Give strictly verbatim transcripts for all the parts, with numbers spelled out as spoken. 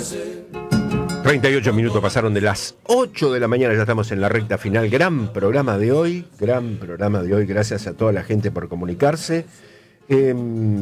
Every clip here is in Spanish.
treinta y ocho minutos pasaron de las ocho de la mañana, ya estamos en la recta final. Gran programa de hoy, gran programa de hoy, gracias a toda la gente por comunicarse. Eh,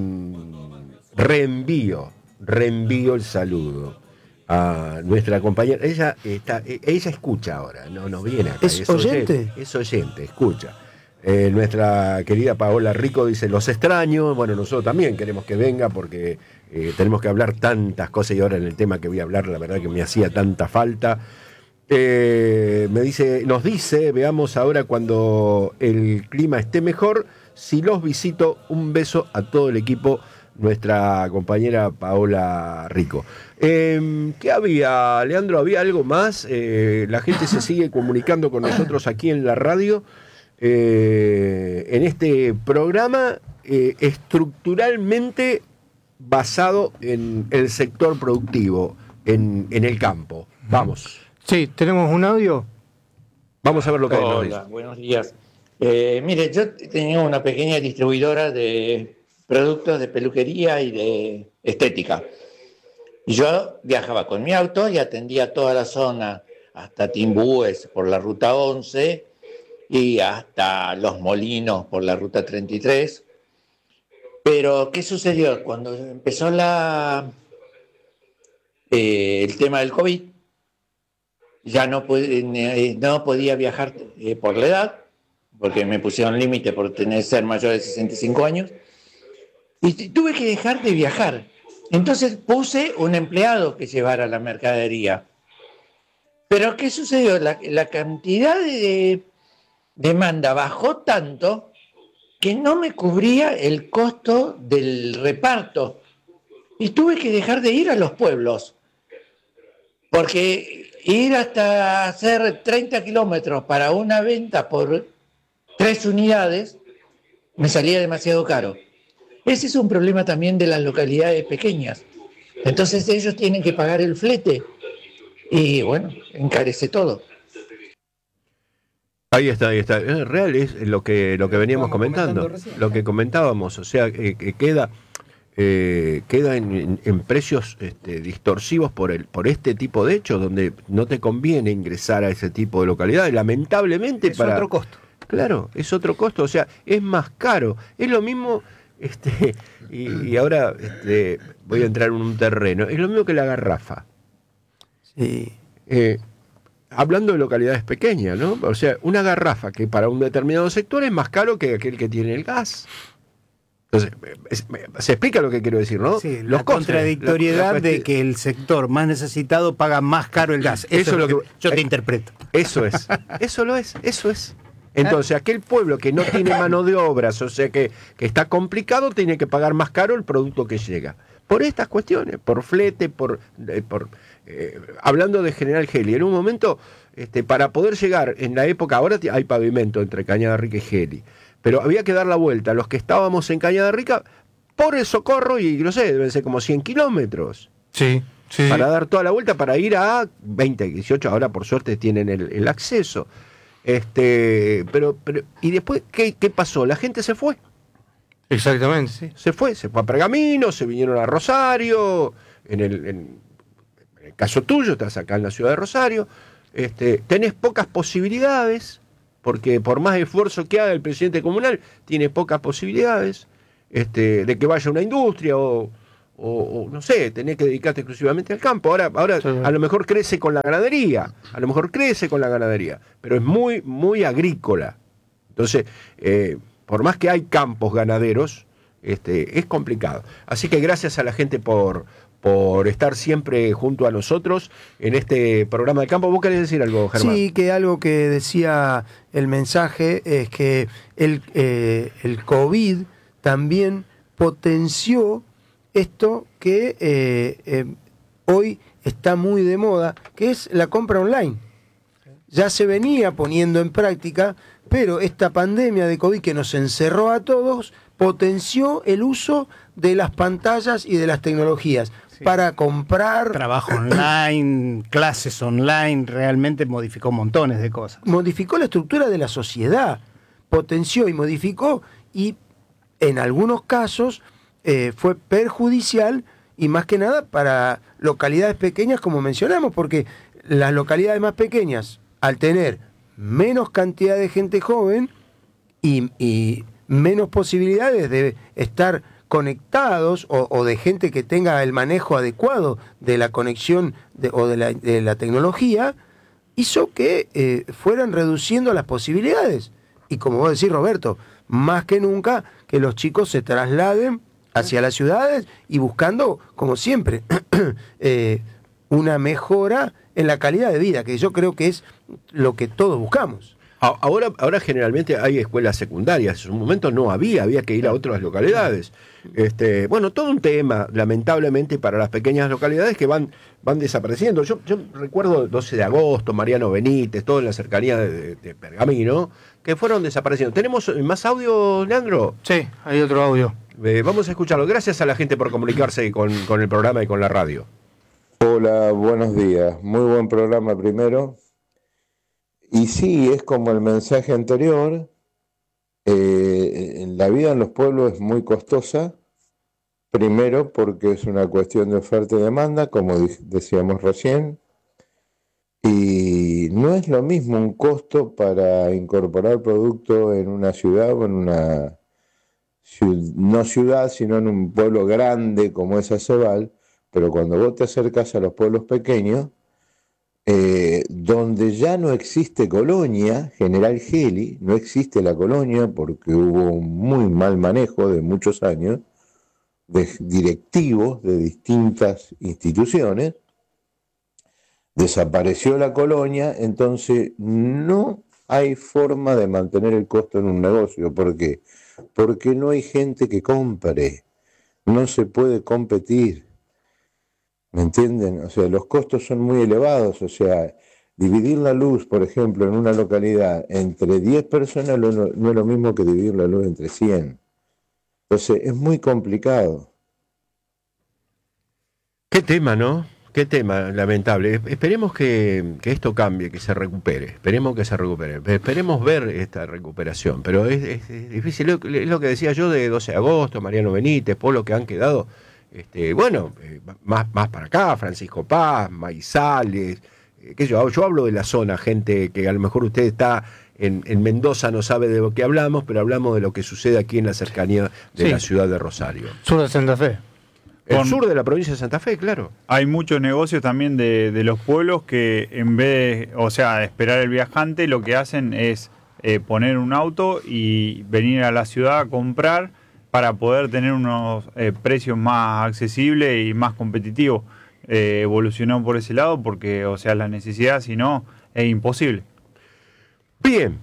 reenvío, reenvío el saludo a nuestra compañera. Ella está, ella escucha ahora, no nos viene acá. ¿Es, ¿Es oyente? oyente? Es oyente, escucha. Eh, nuestra querida Paola Rico dice, los extraño. Bueno, nosotros también queremos que venga porque eh, tenemos que hablar tantas cosas y ahora en el tema que voy a hablar, la verdad que me hacía tanta falta. Eh, me dice, nos dice, veamos ahora cuando el clima esté mejor, si los visito. Un beso a todo el equipo, nuestra compañera Paola Rico. Eh, ¿Qué había, Leandro? ¿Había algo más? Eh, la gente se sigue comunicando con nosotros aquí en la radio. Eh, en este programa eh, estructuralmente basado en el sector productivo, en, en el campo. Vamos. Sí, ¿tenemos un audio? Vamos a ver lo que hay. Hola, buenos días. Eh, mire, yo tenía una pequeña distribuidora de productos de peluquería y de estética. Y yo viajaba con mi auto y atendía toda la zona, hasta Timbúes por la ruta once, y hasta Los Molinos por la ruta treinta y tres. Pero, ¿qué sucedió? Cuando empezó la, eh, el tema del COVID, ya no, pude, no podía viajar eh, por la edad, porque me pusieron límite por tener ser mayor de sesenta y cinco años, y tuve que dejar de viajar. Entonces puse un empleado que llevara la mercadería. Pero, ¿qué sucedió? La, la cantidad de demanda bajó tanto que no me cubría el costo del reparto y tuve que dejar de ir a los pueblos, porque ir hasta hacer treinta kilómetros para una venta por tres unidades me salía demasiado caro. Ese es un problema también de las localidades pequeñas. Entonces ellos tienen que pagar el flete y bueno, encarece todo. Ahí está, ahí está. Es real, es lo que lo que veníamos comentando, recién, lo que comentábamos, o sea, que, que queda eh, queda en, en, en precios este, distorsivos por el por este tipo de hechos, donde no te conviene ingresar a ese tipo de localidades, lamentablemente. Es para otro costo. Claro, es otro costo, o sea, es más caro. Es lo mismo, este, y, y ahora este, voy a entrar en un terreno, es lo mismo que la garrafa. Sí. Eh, Hablando de localidades pequeñas, ¿no? O sea, una garrafa que para un determinado sector es más caro que aquel que tiene el gas. Entonces, es, se explica lo que quiero decir, ¿no? Sí, Los la costes, contradictoriedad la, la de que el sector más necesitado paga más caro el gas. Eso, eso es lo que, que yo te eh, interpreto. Eso es, eso lo es, eso es. Entonces, aquel pueblo que no tiene mano de obras, o sea, que, que está complicado, tiene que pagar más caro el producto que llega. Por estas cuestiones, por flete, por... Eh, por Eh, hablando de General Gelli, en un momento, este, para poder llegar en la época, ahora hay pavimento entre Cañada Rica y Gelli, pero había que dar la vuelta, los que estábamos en Cañada Rica, por el Socorro, y no sé, deben ser como cien kilómetros. Sí, sí. Para dar toda la vuelta, para ir a veinte, dieciocho, ahora por suerte tienen el, el acceso. Este, pero, pero, y después, ¿qué, ¿qué pasó? La gente se fue. Exactamente, sí. Se fue, se fue a Pergamino, se vinieron a Rosario, en el... En, En el caso tuyo, estás acá en la ciudad de Rosario, este, tenés pocas posibilidades, porque por más esfuerzo que haga el presidente comunal, tiene pocas posibilidades este, de que vaya una industria o, o, o, no sé, tenés que dedicarte exclusivamente al campo. Ahora, ahora sí. A lo mejor crece con la ganadería, a lo mejor crece con la ganadería, pero es muy, muy agrícola. Entonces, eh, por más que hay campos ganaderos, este, es complicado. Así que gracias a la gente por... por estar siempre junto a nosotros en este programa de campo. ¿Vos querés decir algo, Germán? Sí, que algo que decía el mensaje es que el, eh, el COVID también potenció esto que eh, eh, hoy está muy de moda, que es la compra online. Ya se venía poniendo en práctica, pero esta pandemia de COVID que nos encerró a todos potenció el uso de las pantallas y de las tecnologías. Sí. Para comprar... Trabajo online, clases online, realmente modificó montones de cosas. Modificó la estructura de la sociedad, potenció y modificó, y en algunos casos eh, fue perjudicial y más que nada para localidades pequeñas como mencionamos, porque las localidades más pequeñas, al tener menos cantidad de gente joven y, y menos posibilidades de estar conectados o, o de gente que tenga el manejo adecuado de la conexión de, o de la, de la tecnología, hizo que eh, fueran reduciendo las posibilidades. Y como vos decís, Roberto, más que nunca que los chicos se trasladen hacia las ciudades y buscando, como siempre, eh, una mejora en la calidad de vida, que yo creo que es lo que todos buscamos. Ahora, ahora generalmente hay escuelas secundarias, en un momento no había, había que ir a otras localidades. Este, bueno, todo un tema, lamentablemente, para las pequeñas localidades que van, van desapareciendo. Yo, yo recuerdo el doce de agosto, Mariano Benítez, todo en la cercanía de, de, de Pergamino, que fueron desapareciendo. ¿Tenemos más audio, Leandro? Sí, hay otro audio. Eh, vamos a escucharlo. Gracias a la gente por comunicarse con, con el programa y con la radio. Hola, buenos días. Muy buen programa primero. Y sí, es como el mensaje anterior, eh, la vida en los pueblos es muy costosa, primero porque es una cuestión de oferta y demanda, como decíamos recién, y no es lo mismo un costo para incorporar producto en una ciudad o en una, no ciudad, sino en un pueblo grande como es Acebal, pero cuando vos te acercas a los pueblos pequeños, Eh, donde ya no existe colonia, General Geli, no existe la colonia porque hubo un muy mal manejo de muchos años de directivos de distintas instituciones, desapareció la colonia, entonces no hay forma de mantener el costo en un negocio. ¿Por qué? Porque no hay gente que compre, no se puede competir. ¿Me entienden? O sea, los costos son muy elevados, o sea, dividir la luz, por ejemplo, en una localidad entre diez personas no, no es lo mismo que dividir la luz entre cien. Entonces, es muy complicado. Qué tema, ¿no? Qué tema lamentable. Esperemos que, que esto cambie, que se recupere. Esperemos que se recupere. Esperemos ver esta recuperación. Pero es, es, es difícil. Es lo que decía yo de doce de agosto, Mariano Benítez, pueblos que han quedado... Este, bueno, eh, más, más para acá, Francisco Paz, Maizales, eh, que yo, yo hablo de la zona, gente que a lo mejor usted está en, en Mendoza, no sabe de lo que hablamos, pero hablamos de lo que sucede aquí en la cercanía de sí. la ciudad de Rosario. Sur de Santa Fe. El Con, sur de la provincia de Santa Fe, claro. Hay muchos negocios también de, de los pueblos que en vez de, o sea, de esperar el viajante, lo que hacen es eh, poner un auto y venir a la ciudad a comprar para poder tener unos eh, precios más accesibles y más competitivos. Eh, evolucionó por ese lado porque, o sea, la necesidad, si no, es imposible. Bien,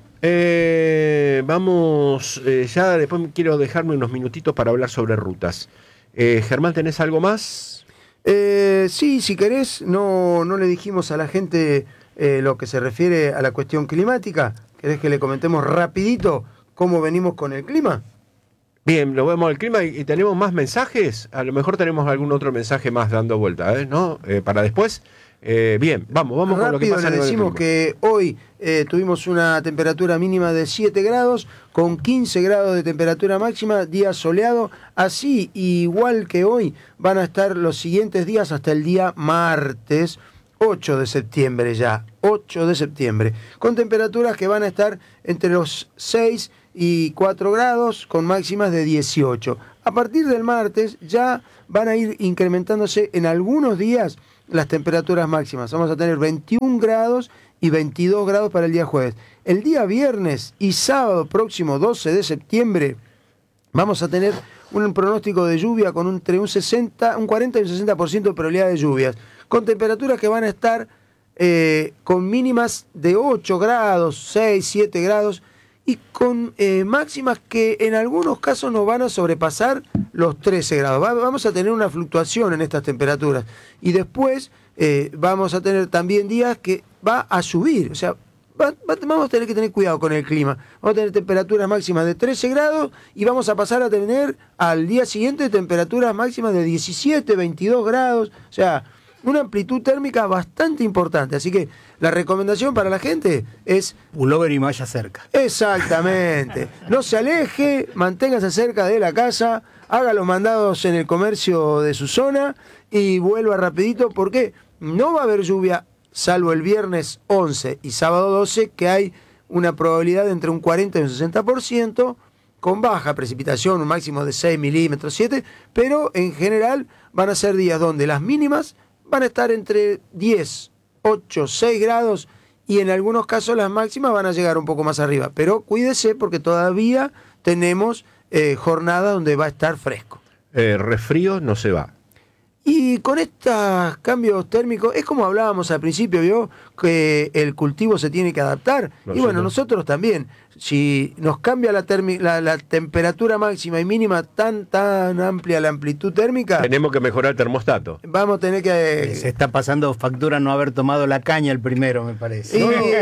eh, vamos, eh, ya después quiero dejarme unos minutitos para hablar sobre rutas. Eh, Germán, ¿tenés algo más? Eh, sí, si querés, no, no le dijimos a la gente eh, lo que se refiere a la cuestión climática. ¿Querés que le comentemos rapidito cómo venimos con el clima? Bien, lo vemos al clima y, y tenemos más mensajes. A lo mejor tenemos algún otro mensaje más dando vuelta, ¿eh? ¿No? Eh, para después. Eh, bien, vamos, vamos Rápido, con lo que pasa. Le decimos que hoy eh, tuvimos una temperatura mínima de siete grados, con quince grados de temperatura máxima, día soleado. Así, igual que hoy, van a estar los siguientes días hasta el día martes, ocho de septiembre ya, ocho de septiembre, con temperaturas que van a estar entre los seis y cuatro grados, con máximas de dieciocho. A partir del martes ya van a ir incrementándose en algunos días las temperaturas máximas. Vamos a tener veintiún grados y veintidós grados para el día jueves. El día viernes y sábado próximo, doce de septiembre, vamos a tener un pronóstico de lluvia con entre un, sesenta, un cuarenta y un sesenta por ciento de probabilidad de lluvias, con temperaturas que van a estar eh, con mínimas de ocho grados, seis, siete grados, y con eh, máximas que en algunos casos nos van a sobrepasar los trece grados. Va, vamos a tener una fluctuación en estas temperaturas. Y después eh, vamos a tener también días que va a subir. O sea, va, va, vamos a tener que tener cuidado con el clima. Vamos a tener temperaturas máximas de trece grados y vamos a pasar a tener al día siguiente temperaturas máximas de diecisiete, veintidós grados. O sea, una amplitud térmica bastante importante. Así que la recomendación para la gente es... pullover y malla cerca. Exactamente. No se aleje, manténgase cerca de la casa, haga los mandados en el comercio de su zona y vuelva rapidito porque no va a haber lluvia salvo el viernes once y sábado doce, que hay una probabilidad de entre un cuarenta y un sesenta por ciento, con baja precipitación, un máximo de seis milímetros, siete, pero en general van a ser días donde las mínimas van a estar entre diez, ocho, seis grados y en algunos casos las máximas van a llegar un poco más arriba. Pero cuídese porque todavía tenemos eh, jornada donde va a estar fresco. Eh, resfrío no se va. Y con estos cambios térmicos, es como hablábamos al principio, ¿vio? Que el cultivo se tiene que adaptar. Nosotros. Y bueno, nosotros también. Si nos cambia la, termi- la, la temperatura máxima y mínima tan tan amplia, la amplitud térmica... Tenemos que mejorar el termostato. Vamos a tener que... Se está pasando factura no haber tomado la caña el primero, me parece.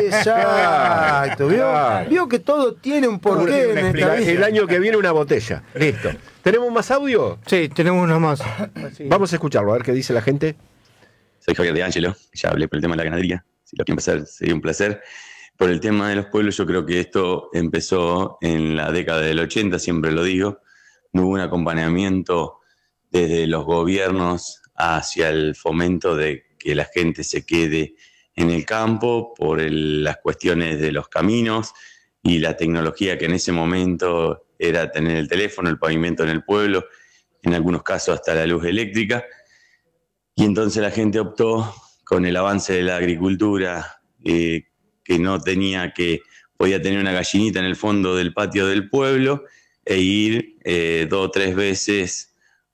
Exacto. ¿Vio? Claro. Vio que todo tiene un porqué en esta vida. El año que viene una botella. Listo. ¿Tenemos más audio? Sí, tenemos uno más. Sí. Vamos a escucharlo, a ver qué dice la gente. Soy Javier de Ángelo, ya hablé por el tema de la ganadería. Si lo quieren pasar, sería un placer. Por el tema de los pueblos, yo creo que esto empezó en la década del ochenta, siempre lo digo. No hubo un acompañamiento desde los gobiernos hacia el fomento de que la gente se quede en el campo por el, las cuestiones de los caminos y la tecnología que en ese momento era tener el teléfono, el pavimento en el pueblo, en algunos casos hasta la luz eléctrica. Y entonces la gente optó con el avance de la agricultura, eh, que no tenía que, podía tener una gallinita en el fondo del patio del pueblo e ir eh, dos o tres veces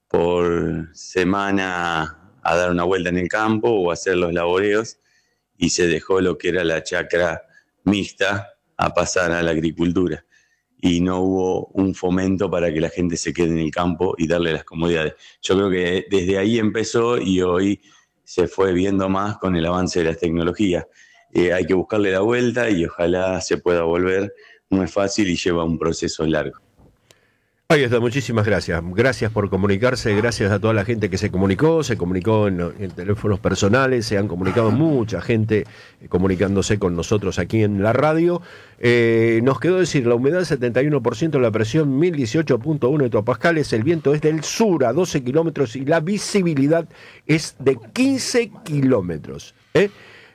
por semana a dar una vuelta en el campo o hacer los laboreos, y se dejó lo que era la chacra mixta a pasar a la agricultura. Y no hubo un fomento para que la gente se quede en el campo y darle las comodidades. Yo creo que desde ahí empezó y hoy se fue viendo más con el avance de las tecnologías. Eh, hay que buscarle la vuelta y ojalá se pueda volver. No es fácil y lleva un proceso largo. Ahí está, muchísimas gracias. Gracias por comunicarse, gracias a toda la gente que se comunicó, se comunicó en, en teléfonos personales, se han comunicado mucha gente eh, comunicándose con nosotros aquí en la radio. Eh, nos quedó decir, la humedad setenta y uno por ciento, la presión mil dieciocho punto uno hectopascales, el viento es del sur a doce kilómetros y la visibilidad es de quince kilómetros. ¿eh?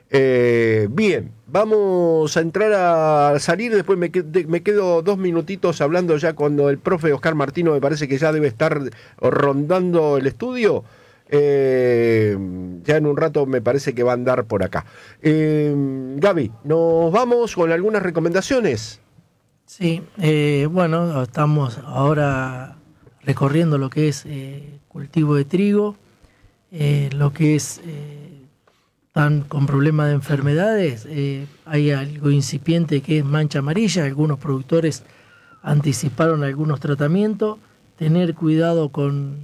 Eh, bien, vamos a entrar a salir, después me, qued- me quedo dos minutitos hablando ya cuando el profe Oscar Martino me parece que ya debe estar rondando el estudio. Eh, ya en un rato me parece que va a andar por acá. Eh, Gaby, ¿nos vamos con algunas recomendaciones? Sí, eh, bueno, estamos ahora recorriendo lo que es eh, cultivo de trigo, eh, lo que es... Eh, están con problemas de enfermedades, eh, hay algo incipiente que es mancha amarilla, algunos productores anticiparon algunos tratamientos, tener cuidado con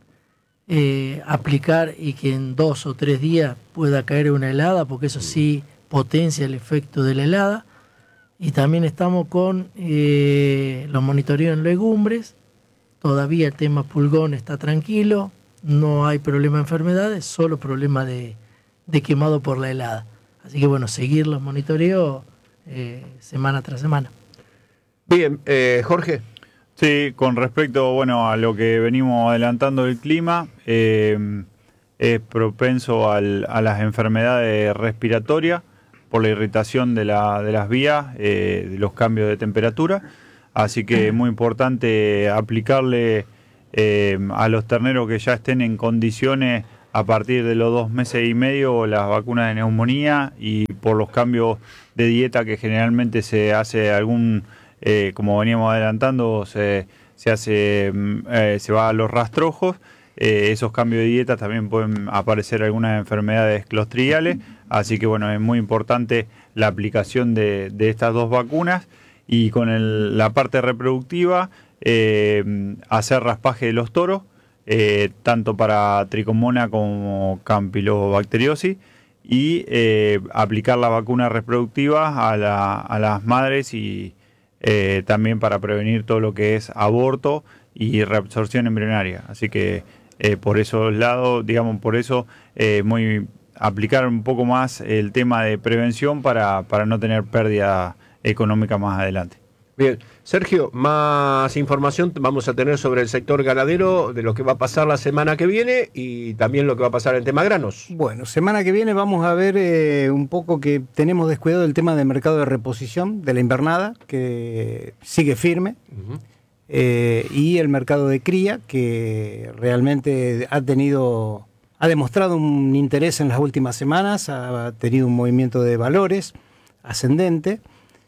eh, aplicar y que en dos o tres días pueda caer una helada, porque eso sí potencia el efecto de la helada. Y también estamos con eh, los monitoreos en legumbres, todavía el tema pulgón está tranquilo, no hay problema de enfermedades, solo problema de de quemado por la helada. Así que bueno, seguir los monitoreos eh, semana tras semana. Bien, eh, Jorge. Sí, con respecto bueno, a lo que venimos adelantando del clima, eh, es propenso al, a las enfermedades respiratorias por la irritación de, la, de las vías, eh, de los cambios de temperatura. Así que es muy importante aplicarle eh, a los terneros que ya estén en condiciones a partir de los dos meses y medio las vacunas de neumonía, y por los cambios de dieta que generalmente se hace algún, eh, como veníamos adelantando, se, se hace eh, se va a los rastrojos, eh, esos cambios de dieta también pueden aparecer algunas enfermedades clostridiales, así que bueno, es muy importante la aplicación de, de estas dos vacunas. Y con el, la parte reproductiva, eh, hacer raspaje de los toros, Eh, tanto para tricomona como campylobacteriosis, y eh, aplicar la vacuna reproductiva a, la, a las madres, y eh, también para prevenir todo lo que es aborto y reabsorción embrionaria. Así que eh, por esos lados, digamos, por eso eh, muy aplicar un poco más el tema de prevención para, para no tener pérdida económica más adelante. Bien, Sergio, más información vamos a tener sobre el sector ganadero, de lo que va a pasar la semana que viene y también lo que va a pasar en tema granos. Bueno, semana que viene vamos a ver eh, un poco que tenemos descuidado el tema del mercado de reposición de la invernada, que sigue firme, uh-huh. eh, y el mercado de cría, que realmente ha tenido, ha demostrado un interés en las últimas semanas, ha tenido un movimiento de valores ascendente.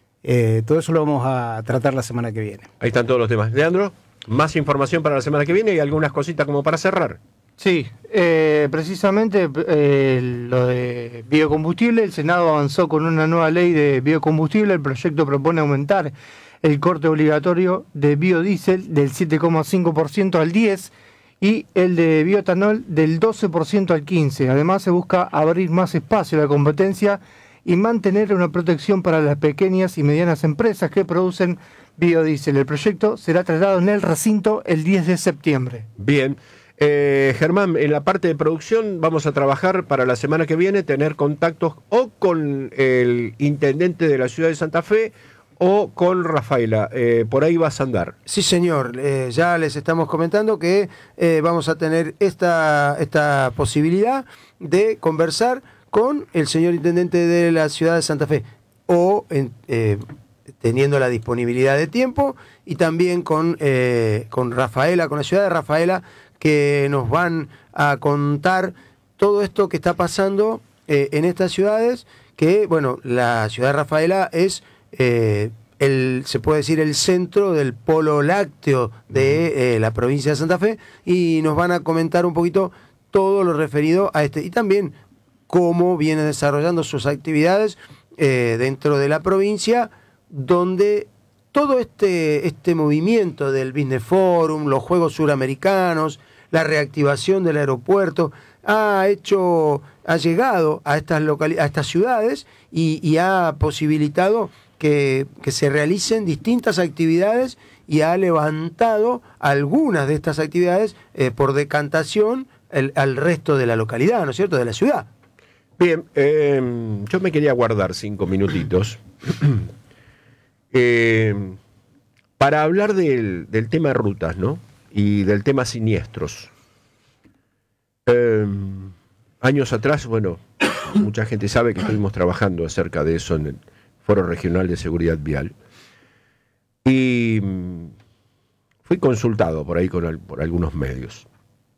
Eh, todo eso lo vamos a tratar la semana que viene. Ahí están todos los temas. Leandro, más información para la semana que viene y algunas cositas como para cerrar. Sí, eh, precisamente eh, lo de biocombustible, el Senado avanzó con una nueva ley de biocombustible. El proyecto propone aumentar el corte obligatorio de biodiesel del siete coma cinco por ciento al diez por ciento y el de bioetanol del doce por ciento al quince por ciento. Además se busca abrir más espacio a la competencia y mantener una protección para las pequeñas y medianas empresas que producen biodiesel. El proyecto será tratado en el recinto el diez de septiembre. Bien. Eh, Germán, en la parte de producción vamos a trabajar para la semana que viene, tener contactos o con el intendente de la ciudad de Santa Fe o con Rafaela. Eh, por ahí vas a andar. Sí, señor. Eh, ya les estamos comentando que eh, vamos a tener esta, esta posibilidad de conversar con el señor intendente de la ciudad de Santa Fe, o en, eh, teniendo la disponibilidad de tiempo, y también con, eh, con Rafaela, con la ciudad de Rafaela, que nos van a contar todo esto que está pasando eh, en estas ciudades, que, bueno, la ciudad de Rafaela es, eh, el, se puede decir, el centro del polo lácteo de eh, la provincia de Santa Fe, y nos van a comentar un poquito todo lo referido a este, y también cómo viene desarrollando sus actividades eh, dentro de la provincia, donde todo este, este movimiento del Business Forum, los Juegos Suramericanos, la reactivación del aeropuerto, ha hecho, ha llegado a estas locali- a estas ciudades y, y ha posibilitado que, que se realicen distintas actividades, y ha levantado algunas de estas actividades eh, por decantación el, al resto de la localidad, ¿no es cierto?, de la ciudad. Bien, eh, yo me quería guardar cinco minutitos eh, para hablar del, del tema rutas, ¿no? Y del tema siniestros. Eh, años atrás, bueno, mucha gente sabe que estuvimos trabajando acerca de eso en el Foro Regional de Seguridad Vial. Y fui consultado por ahí con, por algunos medios.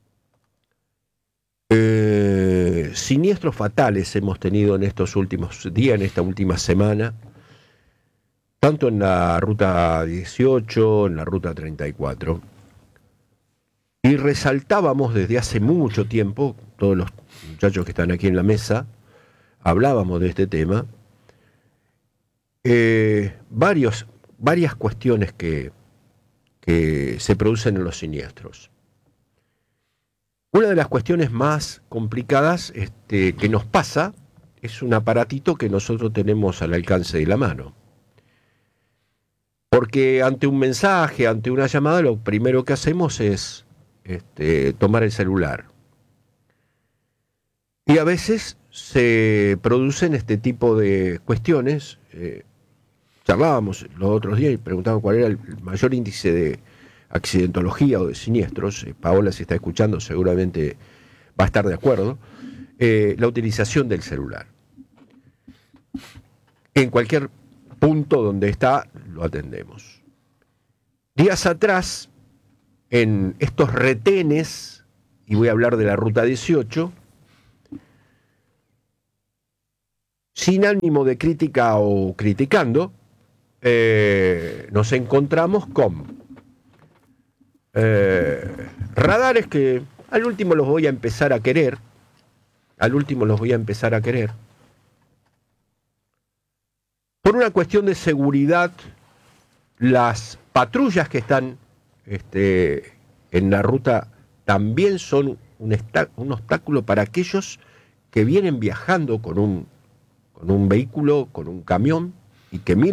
Eh, siniestros fatales hemos tenido en estos últimos días, en esta última semana, tanto en la ruta dieciocho, en la ruta treinta y cuatro, y resaltábamos desde hace mucho tiempo, todos los muchachos que están aquí en la mesa, hablábamos de este tema, eh, varios, varias cuestiones que, que se producen en los siniestros. Una de las cuestiones más complicadas este, que nos pasa es un aparatito que nosotros tenemos al alcance de la mano. Porque ante un mensaje, ante una llamada, lo primero que hacemos es este, tomar el celular. Y a veces se producen este tipo de cuestiones. Eh, charlábamos los otros días y preguntábamos cuál era el mayor índice de accidentología o de siniestros. eh, Paola, si está escuchando, seguramente va a estar de acuerdo. Eh, la utilización del celular. En cualquier punto donde está, lo atendemos. Días atrás, en estos retenes, y voy a hablar de la ruta dieciocho, sin ánimo de crítica o criticando, eh, nos encontramos con Eh, radares que al último los voy a empezar a querer, al último los voy a empezar a querer, por una cuestión de seguridad. Las patrullas que están este, en la ruta también son un, esta- un obstáculo para aquellos que vienen viajando con un, con un vehículo, con un camión, y que miran